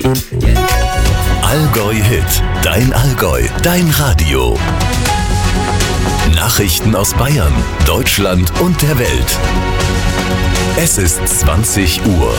Allgäu Hit, dein Allgäu, dein Radio. Nachrichten aus Bayern, Deutschland und der Welt. Es ist 20 Uhr.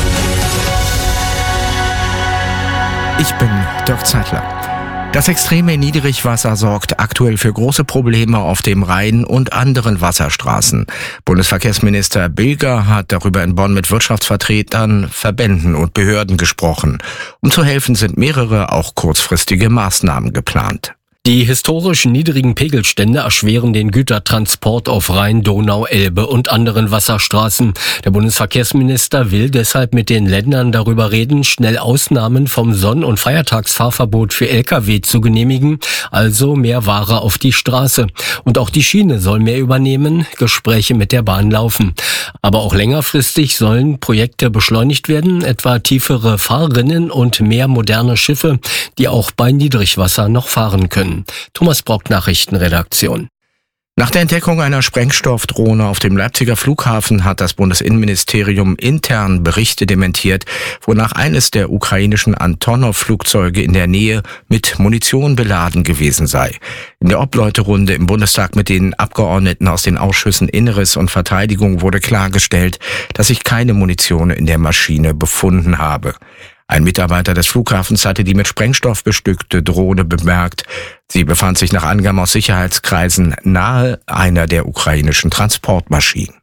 Ich bin Dirk Zeitler. Das extreme Niedrigwasser sorgt aktuell für große Probleme auf dem Rhein und anderen Wasserstraßen. Bundesverkehrsminister Bilger hat darüber in Bonn mit Wirtschaftsvertretern, Verbänden und Behörden gesprochen. Um zu helfen, sind mehrere, auch kurzfristige Maßnahmen geplant. Die historisch niedrigen Pegelstände erschweren den Gütertransport auf Rhein, Donau, Elbe und anderen Wasserstraßen. Der Bundesverkehrsminister will deshalb mit den Ländern darüber reden, schnell Ausnahmen vom Sonn- und Feiertagsfahrverbot für Lkw zu genehmigen, also mehr Ware auf die Straße. Und auch die Schiene soll mehr übernehmen, Gespräche mit der Bahn laufen. Aber auch längerfristig sollen Projekte beschleunigt werden, etwa tiefere Fahrrinnen und mehr moderne Schiffe, die auch bei Niedrigwasser noch fahren können. Thomas Brock, Nachrichtenredaktion. Nach der Entdeckung einer Sprengstoffdrohne auf dem Leipziger Flughafen hat das Bundesinnenministerium intern Berichte dementiert, wonach eines der ukrainischen Antonov-Flugzeuge in der Nähe mit Munition beladen gewesen sei. In der Obleuterunde im Bundestag mit den Abgeordneten aus den Ausschüssen Inneres und Verteidigung wurde klargestellt, dass sich keine Munition in der Maschine befunden habe. Ein Mitarbeiter des Flughafens hatte die mit Sprengstoff bestückte Drohne bemerkt. Sie befand sich nach Angaben aus Sicherheitskreisen nahe einer der ukrainischen Transportmaschinen.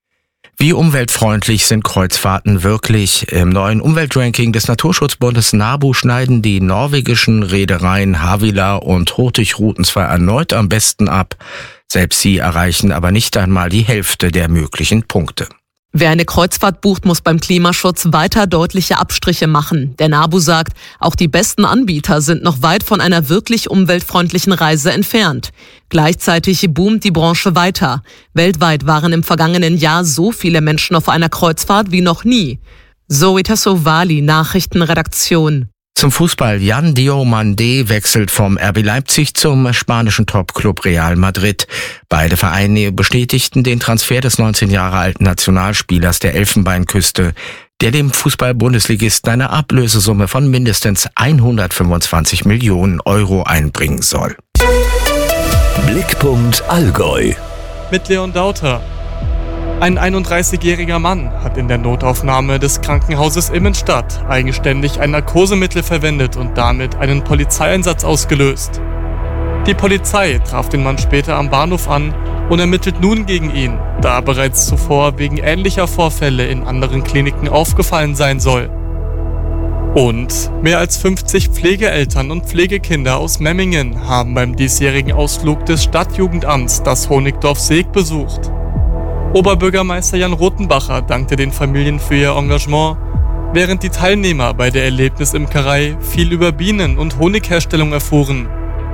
Wie umweltfreundlich sind Kreuzfahrten wirklich? Im neuen Umweltranking des Naturschutzbundes NABU schneiden die norwegischen Reedereien Havila und Hurtigruten zwar erneut am besten ab, selbst sie erreichen aber nicht einmal die Hälfte der möglichen Punkte. Wer eine Kreuzfahrt bucht, muss beim Klimaschutz weiter deutliche Abstriche machen. Der NABU sagt, auch die besten Anbieter sind noch weit von einer wirklich umweltfreundlichen Reise entfernt. Gleichzeitig boomt die Branche weiter. Weltweit waren im vergangenen Jahr so viele Menschen auf einer Kreuzfahrt wie noch nie. Zoe Tassovali, Nachrichtenredaktion. Zum Fußball. Jan Diomande wechselt vom RB Leipzig zum spanischen Topclub Real Madrid. Beide Vereine bestätigten den Transfer des 19 Jahre alten Nationalspielers der Elfenbeinküste, der dem Fußball-Bundesligisten eine Ablösesumme von mindestens 125 Millionen Euro einbringen soll. Blickpunkt Allgäu. Mit Leon Dauter. Ein 31-jähriger Mann hat in der Notaufnahme des Krankenhauses Immenstadt eigenständig ein Narkosemittel verwendet und damit einen Polizeieinsatz ausgelöst. Die Polizei traf den Mann später am Bahnhof an und ermittelt nun gegen ihn, da er bereits zuvor wegen ähnlicher Vorfälle in anderen Kliniken aufgefallen sein soll. Und mehr als 50 Pflegeeltern und Pflegekinder aus Memmingen haben beim diesjährigen Ausflug des Stadtjugendamts das Honigdorf Seeg besucht. Oberbürgermeister Jan Rothenbacher dankte den Familien für ihr Engagement, während die Teilnehmer bei der Erlebnisimkerei viel über Bienen- und Honigherstellung erfuhren.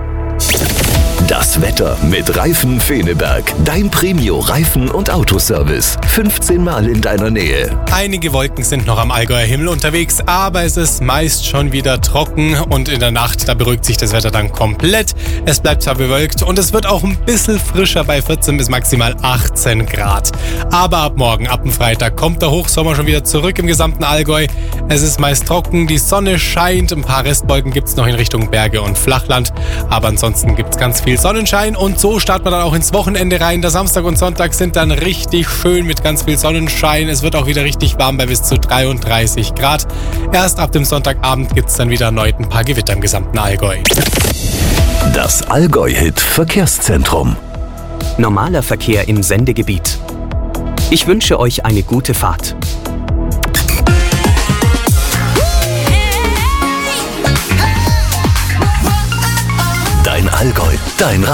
Das Wetter mit Reifen Feneberg. Dein Premio-Reifen- und Autoservice. 15 Mal in deiner Nähe. Einige Wolken sind noch am Allgäuer Himmel unterwegs, aber es ist meist schon wieder trocken und in der Nacht, da beruhigt sich das Wetter dann komplett. Es bleibt zwar bewölkt und es wird auch ein bisschen frischer bei 14 bis maximal 18 Grad. Aber ab morgen, ab dem Freitag, kommt der Hochsommer schon wieder zurück im gesamten Allgäu. Es ist meist trocken, die Sonne scheint, ein paar Restwolken gibt es noch in Richtung Berge und Flachland, aber ansonsten gibt es ganz viel Sonnenschein und so startet man dann auch ins Wochenende rein. Der Samstag und Sonntag sind dann richtig schön mit ganz viel Sonnenschein. Es wird auch wieder richtig warm bei bis zu 33 Grad. Erst ab dem Sonntagabend gibt es dann wieder erneut ein paar Gewitter im gesamten Allgäu. Das Allgäu-Hit Verkehrszentrum. Normaler Verkehr im Sendegebiet. Ich wünsche euch eine gute Fahrt. Dein Allgäu, dein